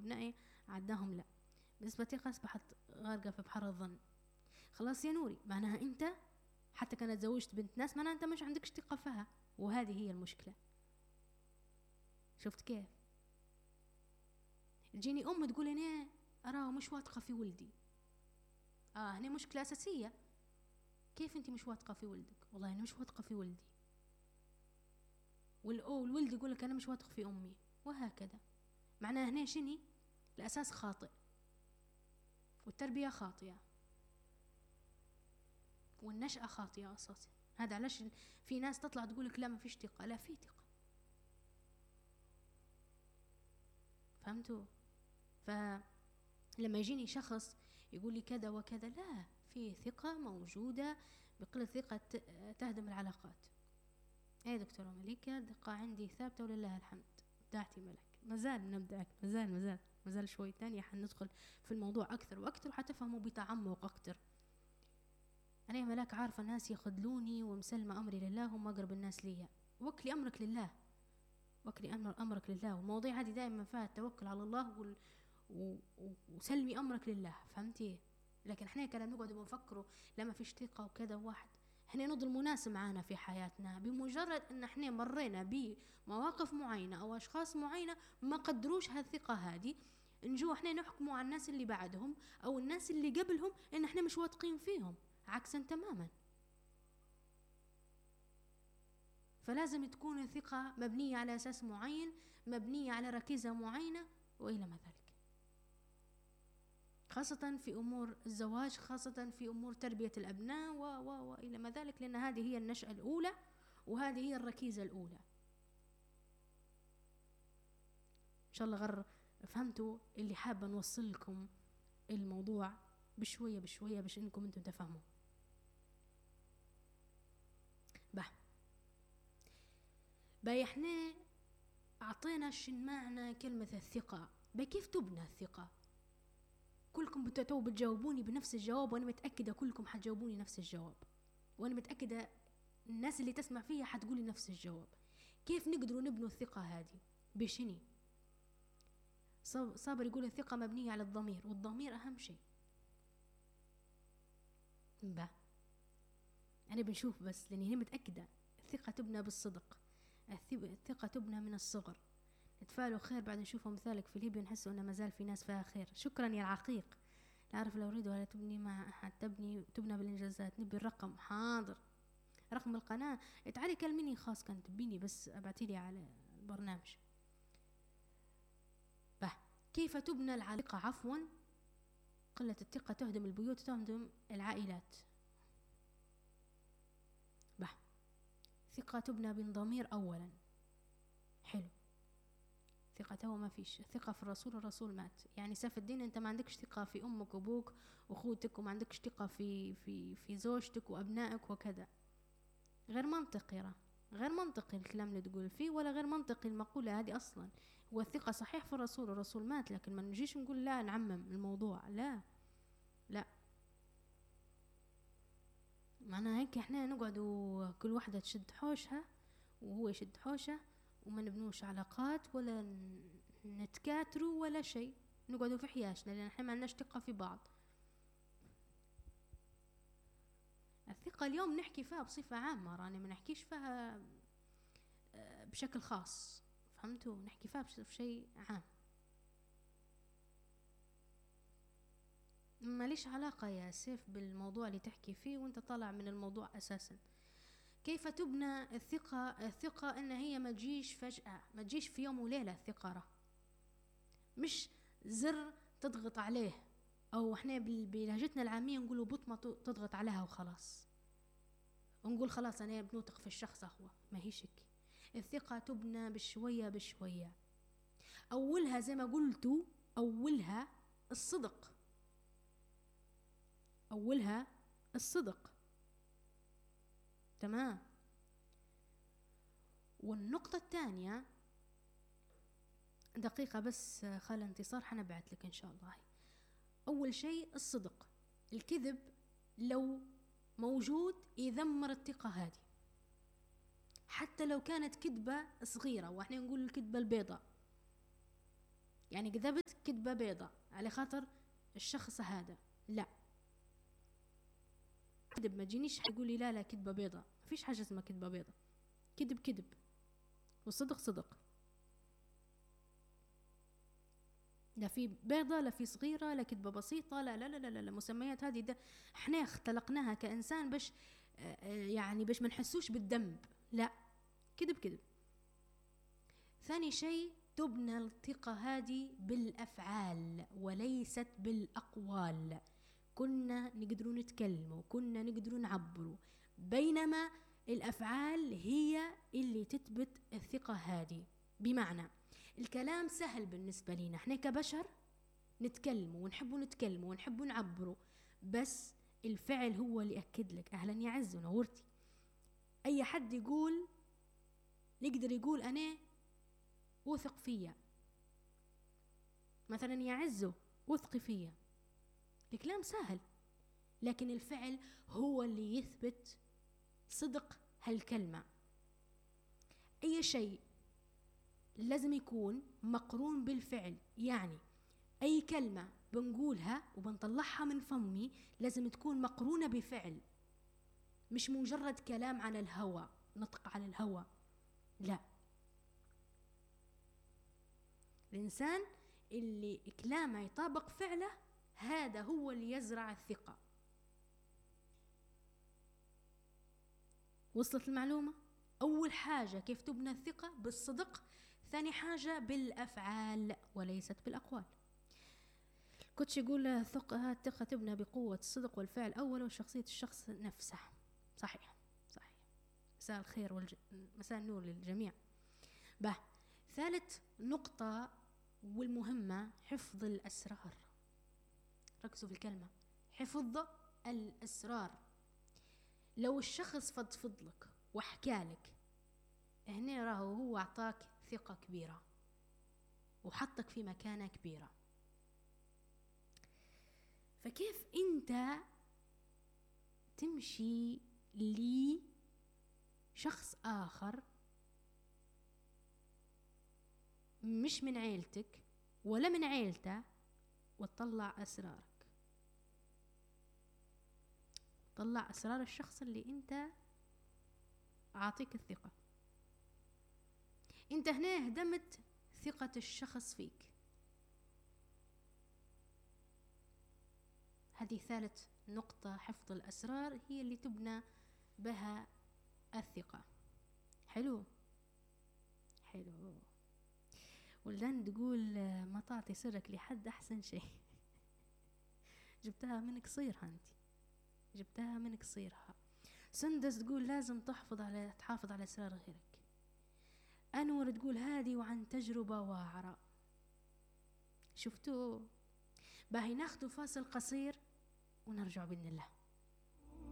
وابنائي عداهم لا. بالنسبة لي أصبحت غارقة في بحر الظن. خلاص يا نوري، معناها أنت حتى كانت زوجت بنت ناس معناها أنت مش عندك ثقة فيها، وهذه هي المشكلة. شفت كيف؟ تجيني أم تقول أنا أراه مش واثقة في ولدي. هنا مشكلة أساسية. كيف أنت مش واثقة في ولدك؟ والله أنا مش واثقة في ولدي. والولد يقول لك أنا مش واثق في أمي، وهكذا. معناها هنا شني؟ الأساس خاطئ والتربية خاطئة والنشأة خاطئة أساسا. هذا علاش في ناس تطلع تقول لك لا ما فيش ثقة. لا، في ثقة. فهمتوا؟ فلما يجيني شخص يقول لي كذا وكذا، لا، في ثقة موجودة. بقلة ثقة تهدم العلاقات. ايه دكتورة مليكة، الثقة عندي ثابتة ولله الحمد. دعتي ملك. مازال نبدأك، مازال شوي تانية حندخل في الموضوع أكثر وأكثر وحتفهموا بتعمق أكثر. أنا يا ملاك عارفة الناس يخذلوني ومسلمة أمري لله وما أقرب الناس ليا. وكلي أمرك لله، وكلي أمرك لله. والمواضيع هذه دائما فيها التوكل على الله وسلمي أمرك لله. فهمتي؟ لكن احنا كنا نقعد ونفكروا لما فيش ثقة وكذا واحد. احنا نضل مناس معانا في حياتنا بمجرد ان احنا مرينا بمواقف معينة او اشخاص معينة ما قدروش هالثقة هذه، نجو احنا نحكموا على الناس اللي بعدهم او الناس اللي قبلهم ان احنا مش واثقين فيهم، عكسا تماما. فلازم تكون الثقة مبنية على اساس معين، مبنية على ركيزة معينة والى ما ذلك، خاصة في أمور الزواج، خاصة في أمور تربية الأبناء وإلى ما ذلك، لأن هذه هي النشأة الأولى وهذه هي الركيزة الأولى. إن شاء الله فهمتوا اللي حابة نوصل لكم الموضوع بشوية بشوية باش إنكم أنتم تفهموا. احنا أعطينا شن معنى كلمة الثقة. كيف تبنى الثقة؟ كلكم بتجاوبوني بنفس الجواب، وأنا متأكدة كلكم حتجاوبوني نفس الجواب، وأنا متأكدة الناس اللي تسمع فيها حتقولي نفس الجواب. كيف نقدروا نبنوا الثقة هذه؟ بشني؟ صابر يقول الثقة مبنية على الضمير، والضمير أهم شيء. أنا بنشوف بس لأني هنا متأكدة الثقة تبنى بالصدق، الثقة تبنى من الصغر. نتفائلوا خير بعد نشوفوا مثالك في ليبيا نحسوا أن مازال في ناس فيها خير. شكرا يا العقيق. لا أعرف لو أريد ولا تبني مع أحد، تبنى بالإنجازات. نبي الرقم. حاضر، رقم القناة. تعالي كلميني خاص، كانت تبيني بس أبعتيلي على البرنامج. كيف تبنى العلاقة؟ عفوا، قلة الثقة تهدم البيوت، تهدم العائلات. ثقة تبنى بالضمير أولا. حلو. ثقته ما فيش ثقة في الرسول، الرسول مات. يعني سيف الدين أنت ما عندكش ثقة في أمك وأبوك وأخوتك، وما عندكش ثقة في زوجتك وأبنائك وكذا. غير منطقي، غير منطقي الكلام اللي تقول فيه، ولا غير منطقي المقولة هذه أصلا. هو الثقة صحيح في الرسول، الرسول مات، لكن ما نجيش نقول لا نعمم الموضوع. لا لا، معناها هيك احنا نقعدوا كل واحدة تشد حوشها وهو يشد حوشه، وما نبنوش علاقات ولا نتكاتروا ولا شيء، نقعدوا في حياشنا لأن احنا ما لناش ثقة في بعض. الثقة اليوم نحكي فيها بصفة عامة، راني ما نحكيش فيها بشكل خاص. فهمتوا؟ نحكي فيها بشيء عام. ماليش علاقة يا سيف بالموضوع اللي تحكي فيه وانت طالع من الموضوع أساسا. كيف تبنى الثقة؟ الثقة إن هي ما تجيش فجأة، ما تجيش في يوم وليلة. الثقة مش زر تضغط عليه، أو إحنا بلهجتنا العامية نقوله بطمة تضغط عليها وخلاص، ونقول خلاص أنا بنوثق في الشخص. هو ما هيش هيك. الثقة تبنى بشوية بشوية. أولها زي ما قلتوا، أولها الصدق، أولها الصدق. تمام. والنقطة الثانية، دقيقة بس خال انتصار حنبعت لك إن شاء الله. أول شيء الصدق. الكذب لو موجود يذمر الثقة هذه، حتى لو كانت كذبة صغيرة، وإحنا نقول الكذبة البيضاء. يعني كذبت كذبة بيضة على خاطر الشخص هذا، لا. كذب ما تجينيش يقول لي لا لا كذبة بيضة، ما فيش حاجة اسمها كذبة بيضة. كذب كذب والصدق صدق. لا في بيضة لا في صغيرة لا كذبة بسيطة، لا لا لا لا, لا, لا. مسميات هذه ده احنا اختلقناها كإنسان باش يعني باش ما نحسوش بالذنب، لا. كذب كذب. ثاني شيء تبنى الثقة هذه بالأفعال وليست بالأقوال. كنا نقدروا نتكلموا، كنا نقدروا نعبروا، بينما الأفعال هي اللي تثبت الثقة هذه. بمعنى الكلام سهل بالنسبة لنا احنا كبشر، نتكلموا ونحبوا نتكلموا ونحبوا نعبروا، بس الفعل هو اللي يأكد لك. أهلا يا عز ونورتي. أي حد يقول، يقدر يقول أنا وثق فيا، مثلا يا عزو وثقي فيا، الكلام سهل، لكن الفعل هو اللي يثبت صدق هالكلمة. أي شيء لازم يكون مقرون بالفعل، يعني أي كلمة بنقولها وبنطلعها من فمي لازم تكون مقرونة بفعل، مش مجرد كلام على الهوى، نطق على الهوى، لا. الإنسان اللي كلامه يطابق فعله هذا هو اللي يزرع الثقة. وصلت المعلومة؟ أول حاجة كيف تبنى الثقة؟ بالصدق. ثاني حاجة بالأفعال وليست بالأقوال. كنت يقول الثقة تبنى بقوة الصدق والفعل أولا وشخصية الشخص نفسه. صحيح صحيح. مساء الخير مساء النور للجميع. ثالث نقطة والمهمة حفظ الأسرار. ركزوا في الكلمة حفظ الأسرار. لو الشخص فضفض لك وحكالك، هنا راهو هو أعطاك ثقة كبيرة وحطك في مكانة كبيرة. فكيف أنت تمشي لشخص آخر مش من عيلتك ولا من عيلته وتطلع أسرارك، طلع أسرار الشخص اللي أنت عاطيك الثقة؟ أنت هنا هدمت ثقة الشخص فيك. هذه ثالث نقطة، حفظ الأسرار هي اللي تبنى بها الثقة. حلو حلو. ولدان تقول ما تعطي سرك لحد أحسن شيء. جبتها من قصيرها أنت، جبتها من قصيرها. سندس تقول لازم تحافظ على أسرار غيرك. أنور تقول هذه وعن تجربة واعرة. شفتوا؟ باهي ناخدوا فاصل قصير ونرجع بإذن الله.